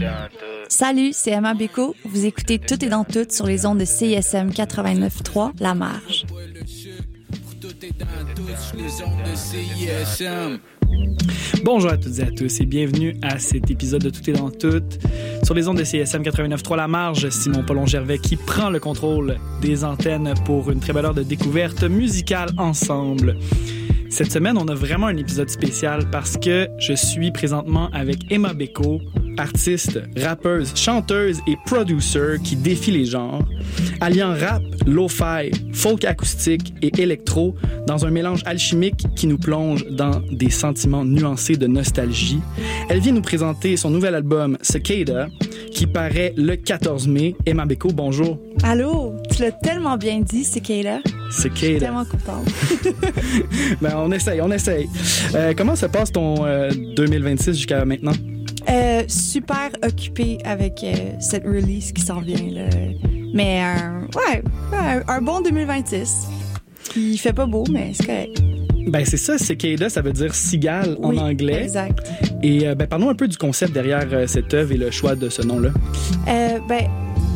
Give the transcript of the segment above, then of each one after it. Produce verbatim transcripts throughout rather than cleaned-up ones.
Salut, c'est Emma Bécaud. Vous écoutez Tout est dans tout sur les ondes de C I S M quatre-vingt-neuf virgule trois, La Marge. Bonjour à toutes et à tous et bienvenue à cet épisode de Tout est dans tout sur les ondes de C I S M quatre-vingt-neuf virgule trois La Marge. Simon Paulon-Gervais qui prend le contrôle des antennes pour une très belle heure de découverte musicale ensemble. Cette semaine, on a vraiment un épisode spécial parce que je suis présentement avec Emma Bécaud, artiste, rappeuse, chanteuse et producer qui défie les genres, alliant rap, lo-fi, folk acoustique et électro dans un mélange alchimique qui nous plonge dans des sentiments nuancés de nostalgie. Elle vient nous présenter son nouvel album Cicada qui paraît le quatorze mai. Emma Bécaud, bonjour. Allô, tu l'as tellement bien dit, Cicada. Cicada. Je suis tellement contente. Ben, on essaye, on essaye. Euh, comment se passe ton euh, deux mille vingt-six jusqu'à maintenant? Euh, super occupée avec euh, cette release qui s'en vient, là. Mais euh, ouais, ouais, un bon deux mille vingt-six. Il fait pas beau, mais c'est correct. Ben c'est ça, cicada, ça veut dire cigale en oui, anglais. Exact. Et euh, ben parlons un peu du concept derrière euh, cette œuvre et le choix de ce nom-là. Euh, ben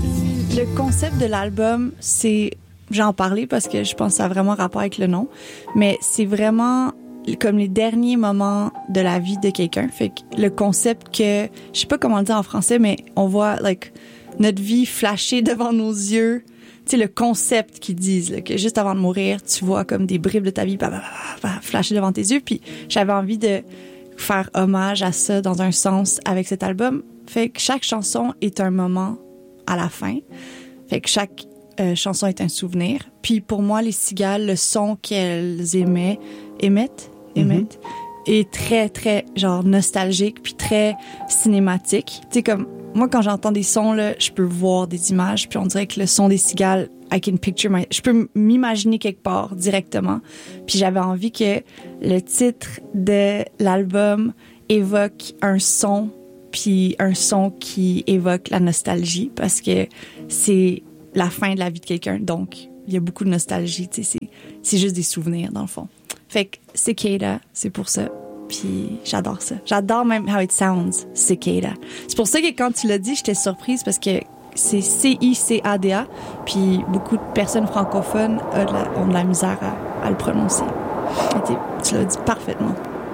le concept de l'album, c'est, j'en parlais parce que je pense que ça a vraiment rapport avec le nom, mais c'est vraiment comme les derniers moments de la vie de quelqu'un. Fait que le concept que, je sais pas comment le dire en français, mais on voit like notre vie flasher devant nos yeux. Tu sais, le concept qu'ils disent, là, que juste avant de mourir, tu vois comme des bribes de ta vie bah, bah, bah, bah, flasher devant tes yeux. Puis j'avais envie de faire hommage à ça dans un sens avec cet album. Fait que chaque chanson est un moment à la fin. Fait que chaque euh, chanson est un souvenir. Puis pour moi, les cigales, le son qu'elles émettent, émettent, émettent, mm-hmm. est très, très genre nostalgique puis très cinématique. Tu sais, comme moi, quand j'entends des sons, là, je peux voir des images, puis on dirait que le son des cigales, I can picture my... je peux m'imaginer quelque part directement. Puis j'avais envie que le titre de l'album évoque un son, puis un son qui évoque la nostalgie, parce que c'est la fin de la vie de quelqu'un, donc il y a beaucoup de nostalgie, tu sais, c'est, c'est juste des souvenirs, dans le fond. Fait que Cicada, c'est pour ça. Puis j'adore ça. J'adore même how it sounds, Cicada. C'est pour ça que quand tu l'as dit, j'étais surprise parce que c'est C I C A D A, puis beaucoup de personnes francophones ont de la, ont de la misère à, à le prononcer. Et tu l'as dit parfaitement.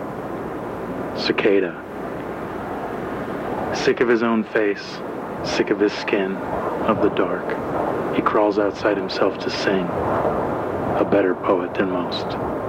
Cicada. Sick of his own face, sick of his skin, of the dark, he crawls outside himself to sing. A better poet than most.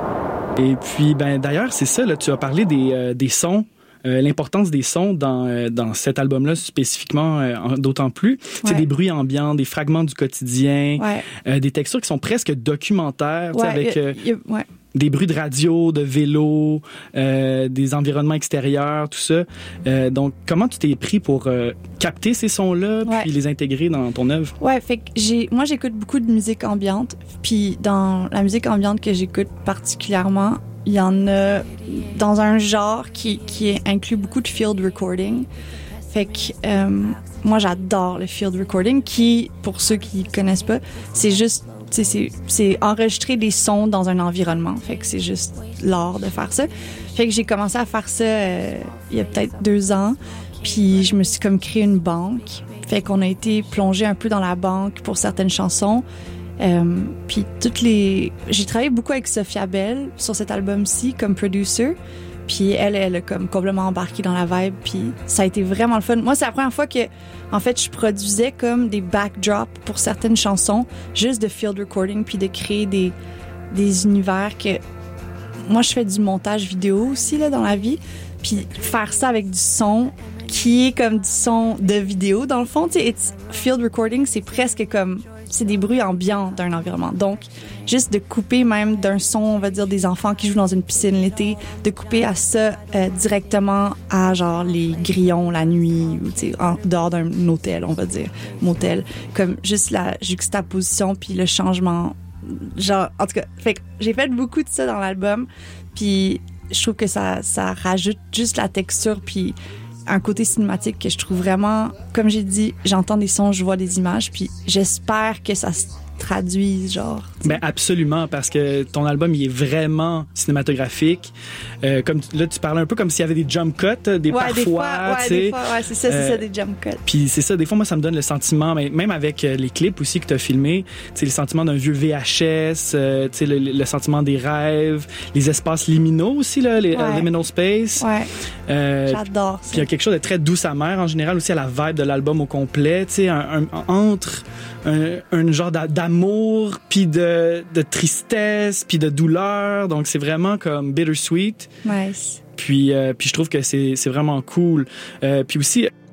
Et puis, ben d'ailleurs, c'est ça, là, tu as parlé des, euh, des sons, euh, l'importance des sons dans, euh, dans cet album-là spécifiquement, euh, d'autant plus. Ouais. C'est des bruits ambiants, des fragments du quotidien, ouais. euh, des textures qui sont presque documentaires, ouais, avec euh, y a, y a, ouais. des bruits de radio, de vélo, euh, des environnements extérieurs, tout ça. Euh, donc, comment tu t'es pris pour euh, capter ces sons-là, ouais. puis les intégrer dans ton œuvre? Ouais, fait que j'ai, moi, j'écoute beaucoup de musique ambiante. Puis dans la musique ambiante que j'écoute particulièrement, il y en a dans un genre qui, qui inclut beaucoup de field recording. Fait que euh, moi, j'adore le field recording qui, pour ceux qui connaissent pas, c'est juste C'est, c'est, c'est enregistrer des sons dans un environnement. Fait que c'est juste l'art de faire ça. Fait que j'ai commencé à faire ça euh, il y a peut-être deux ans. Puis je me suis comme créé une banque. Fait qu'on a été plongé un peu dans la banque pour certaines chansons. Euh, puis toutes les... J'ai travaillé beaucoup avec Sophia Bell sur cet album-ci comme producer. Puis elle, elle a comme complètement embarqué dans la vibe. Puis ça a été vraiment le fun. Moi, c'est la première fois que, en fait, je produisais comme des backdrops pour certaines chansons, juste de field recording, puis de créer des, des univers que... Moi, je fais du montage vidéo aussi, là, dans la vie. Puis faire ça avec du son qui est comme du son de vidéo, dans le fond. Tu sais, field recording, c'est presque comme... C'est des bruits ambiants d'un environnement. Donc, juste de couper même d'un son, on va dire, des enfants qui jouent dans une piscine l'été, de couper à ça euh, directement à, genre, les grillons la nuit, ou, tu sais, en dehors d'un hôtel, on va dire, motel. Comme juste la juxtaposition puis le changement. Genre, en tout cas, fait que j'ai fait beaucoup de ça dans l'album. Puis, je trouve que ça, ça rajoute juste la texture puis un côté cinématique que je trouve vraiment, comme j'ai dit, j'entends des sons, je vois des images, puis j'espère que ça traduisent, genre. Ben absolument, parce que ton album, il est vraiment cinématographique. Euh, comme là, tu parlais un peu comme s'il y avait des jump cuts, des ouais, parfois, des fois, ouais, tu sais. des fois, ouais, c'est ça, c'est euh, ça, des jump cuts. Puis c'est ça, des fois, moi, ça me donne le sentiment, même avec les clips aussi que tu as filmés, tu sais, le sentiment d'un vieux V H S, euh, tu sais, le, le sentiment des rêves, les espaces liminaux aussi, là, les ouais. uh, liminal space. Ouais. Euh, J'adore ça. Puis il y a quelque chose de très douce amer en général aussi à la vibe de l'album au complet, tu sais, un, un, entre un, un genre d'amour, puis de, de tristesse, puis de douleur. Donc c'est vraiment comme bittersweet. Nice. Puis, euh, puis je trouve que c'est, c'est vraiment cool. Euh, puis aussi,